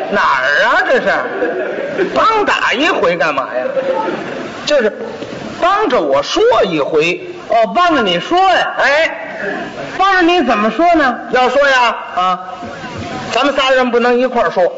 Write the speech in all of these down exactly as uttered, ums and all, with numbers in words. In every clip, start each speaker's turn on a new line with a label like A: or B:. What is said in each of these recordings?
A: 哪儿啊？这是帮打一回干嘛呀？就是帮着我说一回。
B: 哦，帮着你说呀？
A: 哎，
B: 帮着你怎么说呢？
A: 要说呀，
B: 啊，
A: 咱们仨人不能一块儿说。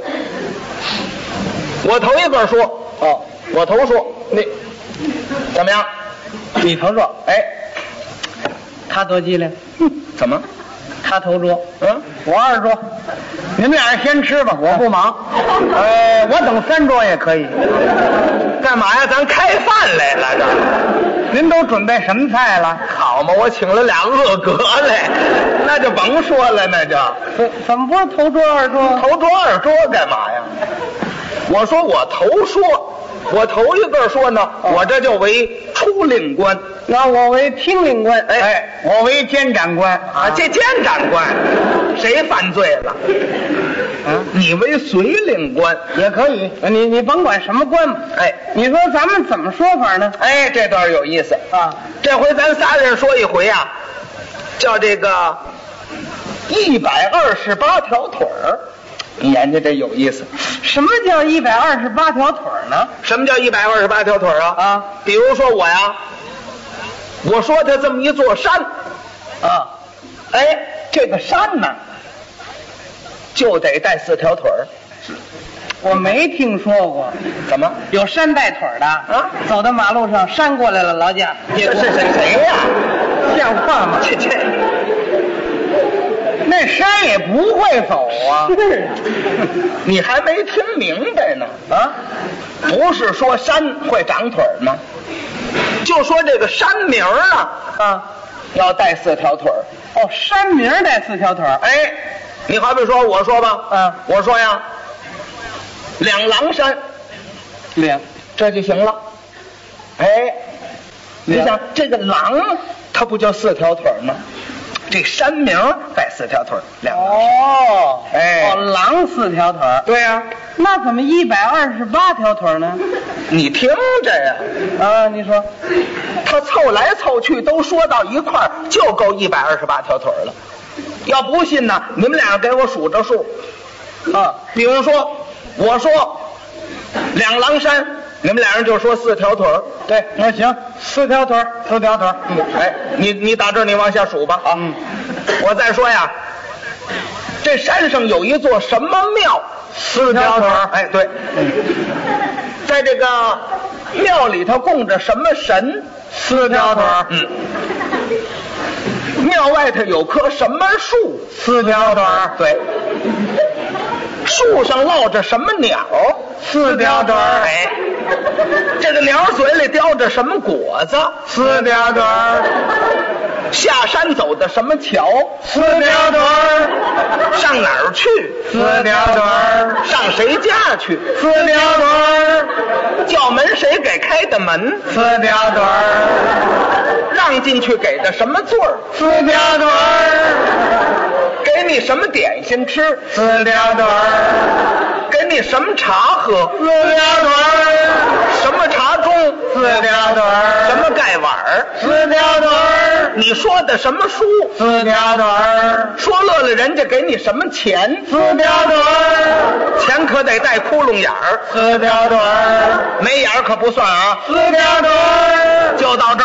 A: 我头一个说，哦，我头说，你怎么样？
B: 你头说，
A: 哎，
B: 他多机灵。
A: 哼，怎么？
B: 他头桌，
A: 嗯，
B: 我二桌，你们俩人先吃吧，我不忙。呃，我等三桌也可以。
A: 干嘛呀？咱开饭来了这。
B: 您都准备什么菜了？
A: 好嘛，我请了俩恶格来，那就甭说了，那就
B: 怎怎么不是头桌二桌？
A: 头桌二桌干嘛呀？我说我头说，我头一个说呢，哦、我这就为出令官，
B: 那我为听令官，哎，
A: 哎
B: 我为监斩官
A: 啊，这监斩官谁犯罪了？啊，你为随令官
B: 也可以，你你甭管什么官吧。
A: 哎，
B: 你说咱们怎么说法呢？
A: 哎，这段有意思
B: 啊！
A: 这回咱仨人说一回啊，叫这个一百二十八条腿儿。你研究这有意思。
B: 什么叫一百二十八条腿呢？
A: 什么叫一百二十八条腿啊？
B: 啊，
A: 比如说我呀，我说它这么一座山，
B: 啊，
A: 哎，这个山呢，就得带四条腿儿。
B: 我没听说过。
A: 怎么
B: 有山带腿的
A: 啊？走
B: 到马路上，山过来了，劳驾。
A: 这是谁谁呀？
B: 像话吗？
A: 这这。
B: 那山也不会走啊！
A: 是啊，你还没听明白呢啊！不是说山会长腿吗？就说这个山名啊
B: 啊，
A: 要带四条腿儿。
B: 哦，山名带四条腿儿。
A: 哎，你好比说，我说吧，
B: 嗯，
A: 我说呀，两狼山，
B: 两，
A: 这就行了。哎，你想这个狼，它不就四条腿吗？这山名带四条腿，两狼山。
B: 哦，
A: 哎，
B: 哦，狼四条腿。
A: 对呀、啊，
B: 那怎么一百二十八条腿呢？
A: 你听着呀，
B: 啊，你说，
A: 他凑来凑去都说到一块儿，就够一百二十八条腿了。要不信呢，你们俩给我数着数。啊，比如说，我说两狼山，你们俩人就说四条腿。
B: 对，那行，四条腿，四条腿。
A: 嗯，哎，你你打这儿你往下数吧。啊，
B: 嗯，
A: 我再说呀，这山上有一座什么庙？
B: 四条腿。
A: 哎，对。嗯，在这个庙里头供着什么神？
B: 四条腿。
A: 嗯。庙外头有棵什么树？
B: 四条腿。
A: 对。树上落着什么鸟？
B: 四条腿。
A: 哎，这个鸟嘴里叼着什么果子？
B: 四条腿。
A: 下山走的什么桥？
B: 四条腿。
A: 上哪儿去？
B: 四条腿。
A: 上谁家去？
B: 四条腿。
A: 叫门谁给开的门？
B: 四条腿。
A: 让进去给的什么座儿？
B: 四条腿。
A: 给你什么点心吃？
B: 四条腿。
A: 给你什么茶喝？
B: 四条腿。
A: 什么茶盅？
B: 四条腿。
A: 什么盖碗儿？
B: 四条腿。
A: 你说的什么书？
B: 四条腿。
A: 说乐了人家给你什么钱？
B: 四条腿。
A: 钱可得带窟窿眼儿。
B: 四条腿。
A: 没眼儿可不算啊。
B: 四条腿。
A: 就到这儿。